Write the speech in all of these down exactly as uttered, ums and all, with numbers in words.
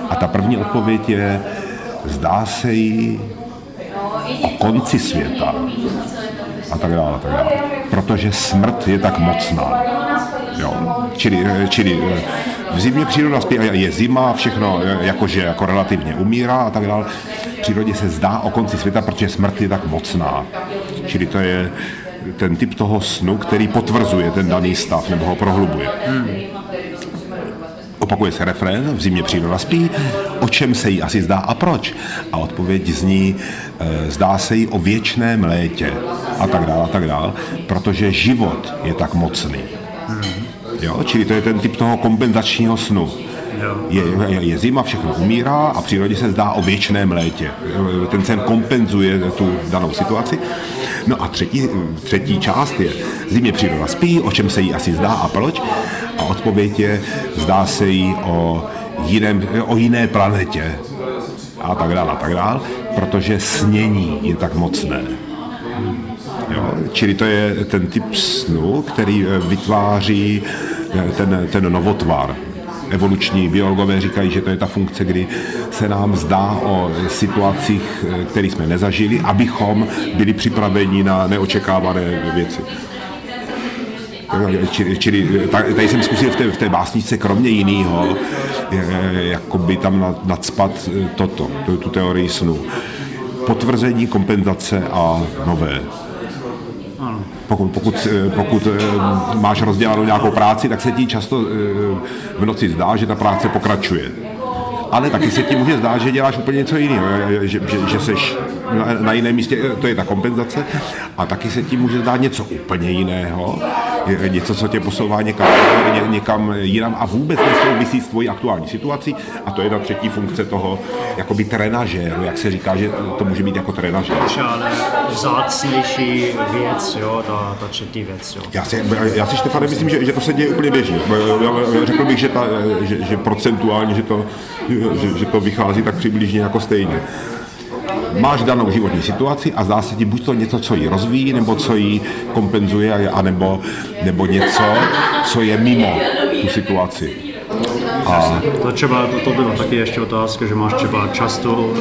A ta první odpověď je, zdá se jí o konci světa a tak dále, a tak dále. Protože smrt je tak mocná. Jo. Čili, čili v zimě příroda spí, je zima, všechno jakože jako relativně umírá a tak dále. V přírodě se zdá o konci světa, protože smrt je tak mocná. Čili to je ten typ toho snu, který potvrzuje ten daný stav nebo ho prohlubuje. Hmm. Opakuje se refrén, v zimě příroda spí, o čem se jí asi zdá a proč? A odpověď zní, e, zdá se jí o věčném létě a tak dále, a tak dále, protože život je tak mocný. Jo? Čili to je ten typ toho kompenzačního snu. Je, je, je zima, všechno umírá a v přírodě se zdá o věčném létě. Ten sen kompenzuje tu danou situaci. No a třetí, třetí část je, zimě příroda spí, o čem se jí asi zdá a proč? A odpověď je, zdá se jí o, jiném, o jiné planetě a tak dále, a tak dále, protože snění je tak mocné. Jo? Čili to je ten typ snu, který vytváří ten, ten novotvar. Evoluční biologové říkají, že to je ta funkce, kdy se nám zdá o situacích, které jsme nezažili, abychom byli připraveni na neočekávané věci. Čili, čili tady jsem zkusil v té, v té básničce kromě jiného jakoby tam nacpat toto, tu, tu teorii snu. Potvrzení, kompenzace a nové. Pokud, pokud, pokud máš rozdělanou nějakou práci, tak se ti často v noci zdá, že ta práce pokračuje. Ale taky se ti může zdát, že děláš úplně něco jiného, že, že, že seš na, na jiném místě, to je ta kompenzace, a taky se ti může zdát něco úplně jiného, něco, co tě posouvá někam, ně, někam jinam a vůbec nesouvisí s tvojí aktuální situací, a to je ta třetí funkce toho jakoby trenažéru, jak se říká, že to může být jako trenažér. Ale vzácnější věc, jo, ta, ta třetí věc, jo. Já si, já si Štefane, myslím, že, že to se děje úplně běžně. Řekl bych, že, ta, že, že procentuálně, že to, že, že to vychází tak přibližně jako stejně. Máš danou životní situaci a zdá se ti buď to něco, co ji rozvíjí, nebo co ji kompenzuje, anebo, nebo něco, co je mimo tu situaci. A to třeba, to, to byla taky ještě otázka, že máš třeba často uh,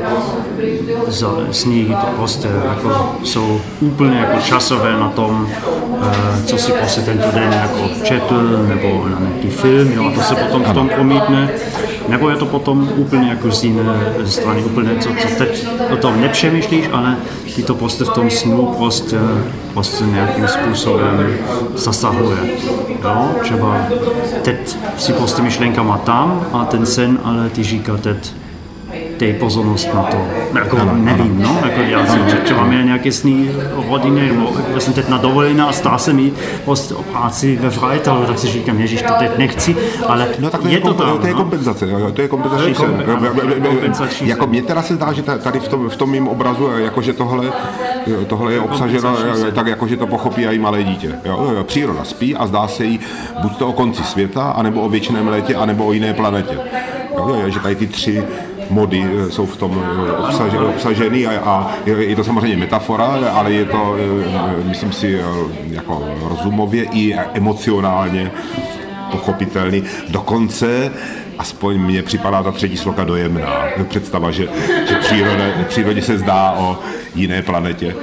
za sní prostě jako jsou úplně jako časové na tom, uh, co si prostě tento den jako četl, nebo na nějaký film, jo, a to se potom v tom promítne. Nebo je to potom úplně jako z jiné strany, úplně co, co teď o tom nepřemýšlíš, ale ty to prostě v tom snu prostě, prostě nějakým způsobem zasahuje. Jo? Třeba teď si prostě myšlenkama tam a ten sen, ale ty říká teď dej pozornost na to. Jako ano, nevím, ano. No, jako já jsem třeba měl nějaké sny o rodině, nebo já jsem teď na dovolené a stá se mi prostě o práci ve Freitagu, tak si říkám, ježiš, to teď nechci, ale no, tak to je, je to tam. To je kompenzace, jo, to je kompenzační sen. Kompenzační jako mně teda se zdá, že tady v tom, v tom mým obrazu, jakože tohle, tohle je obsaženo, tak jakože to pochopí i malé dítě. Jo, jo, příroda spí a zdá se jí buď to o konci světa, anebo o věčném létě, anebo o jiné planetě. Jo, jo, že tady ty tři mody jsou v tom obsaženy a, a je to samozřejmě metafora, ale je to, myslím si, jako rozumově i emocionálně pochopitelný. Dokonce, aspoň mně připadá ta třetí sloka dojemná. Představa, že, že příroda, přírodě se zdá o jiné planetě.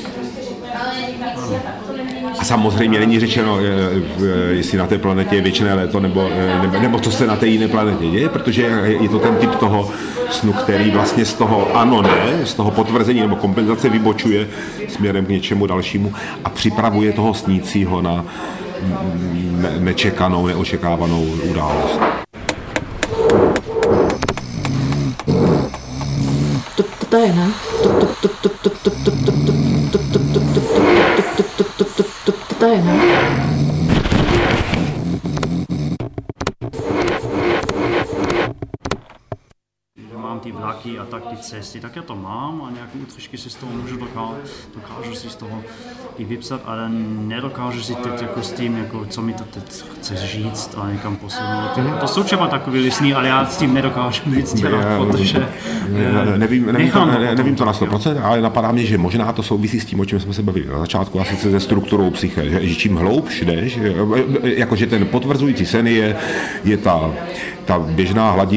A samozřejmě není řečeno, jestli na té planetě je věčné léto, nebo, nebo, nebo co se na té jiné planetě děje, protože je to ten typ toho snu, který vlastně z toho ano, ne, z toho potvrzení nebo kompenzace vybočuje směrem k něčemu dalšímu a připravuje toho snícího na nečekanou, neočekávanou událost. To je, ne? To je, ne? Mám ty vlaky a tak ty cesty, tak já to mám a nějaké útržky si z toho můžu dokážu, dokážu si z toho i vypsat, ale nedokážu si teď jako s tím, jako, co mi to teď chceš říct a někam posunout. Mm. To jsou třeba takový sny, ale já s tím nedokážu nic dělat, protože ne, nevím, nevím, to, ne, nevím to na sto procent, ale napadá mě, že možná to souvisí s tím, o čem jsme se bavili na začátku, a sice se strukturou psyché, že, že čím hloubš jdeš, jakože ten potvrzující sen je, je ta, ta běžná hladina